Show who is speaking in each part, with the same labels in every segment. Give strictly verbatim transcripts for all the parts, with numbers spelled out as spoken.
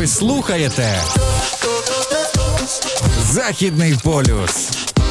Speaker 1: Ви слухаєте Західний полюс.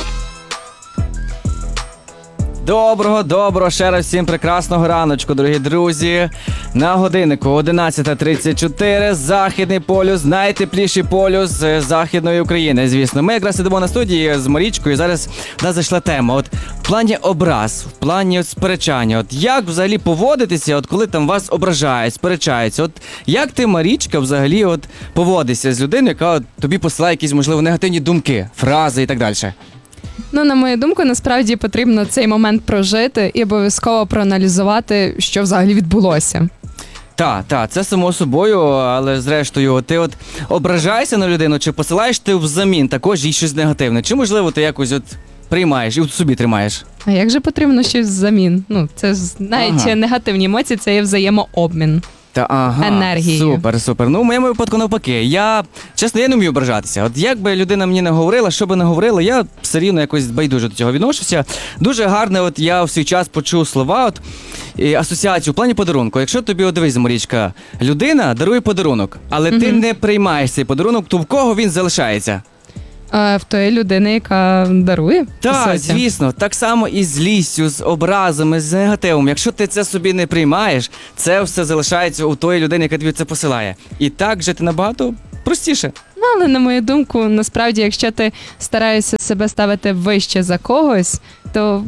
Speaker 2: Доброго, доброго, ще раз всім прекрасного раночку, дорогі друзі. На годиннику одинадцята тридцять чотири, Західний полюс, найтепліший полюс Західної України, звісно. Ми якраз сидимо на студії з Марічкою, і зараз в нас зайшла тема. От в плані образ, в плані от сперечання, от як взагалі поводитися, от коли там вас ображають, сперечаються. От як ти, Марічка, взагалі от поводишся з людиною, яка от тобі посилає якісь, можливо, негативні думки, фрази і так далі?
Speaker 3: Ну, на мою думку, насправді потрібно цей момент прожити і обов'язково проаналізувати, що взагалі відбулося.
Speaker 2: Так, так, це само собою, але зрештою, ти от ображаєшся на людину, чи посилаєш ти взамін також їй щось негативне? Чи, можливо, ти якось от приймаєш і от собі тримаєш?
Speaker 3: А як же потрібно щось взамін? Ну, це ж навіть
Speaker 2: Ага.
Speaker 3: негативні емоції, це є взаємообмін.
Speaker 2: Та ага,
Speaker 3: енергією.
Speaker 2: Супер, супер. Ну, в моєму випадку навпаки. Я, чесно, я не вмію ображатися. От як би людина мені не говорила, що би не говорила, я все рівно якось байдуже до цього відношуся. Дуже гарне, от я в свій час почув слова, от, і асоціацію в плані подарунку. Якщо тобі, от дивись, Марічка, людина дарує подарунок, але ти
Speaker 3: Мгм.
Speaker 2: не приймаєш цей подарунок, то в кого він залишається?
Speaker 3: А в тої людини, яка дарує? по
Speaker 2: Так,
Speaker 3: суті.
Speaker 2: звісно, так само і з злістю, з образами, з негативом. Якщо ти це собі не приймаєш, це все залишається у тої людини, яка тобі це посилає. І так жити набагато простіше.
Speaker 3: Ну, але на мою думку, насправді, якщо ти стараєшся себе ставити вище за когось, то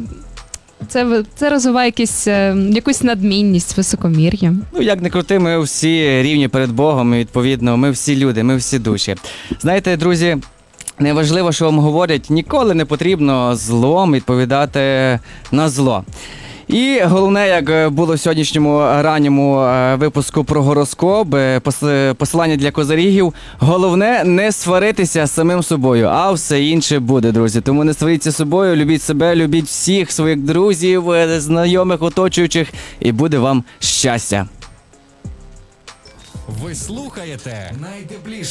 Speaker 3: це, ви- це розвиває якісь, е, якусь надмінність, високомір'я.
Speaker 2: Ну, як не крути, ми всі рівні перед Богом, і відповідно, ми всі люди, ми всі душі. Знаєте, друзі, неважливо, що вам говорять, ніколи не потрібно злом відповідати на зло. І головне, як було в сьогоднішньому ранньому е, випуску про гороскоп, е, пос- посилання для козирігів, головне не сваритися з самим собою, а все інше буде, друзі. Тому не сваріться з собою, любіть себе, любіть всіх своїх друзів, е, знайомих, оточуючих, і буде вам щастя.
Speaker 1: Ви слухаєте найтепліше